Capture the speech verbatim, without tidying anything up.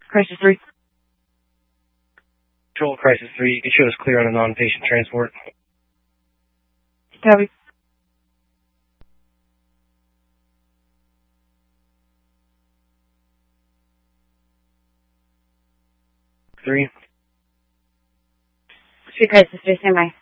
Crisis three. Control Crisis three, you can show us clear on a non-patient transport. Copy. Three. Street Crisis three, stand by.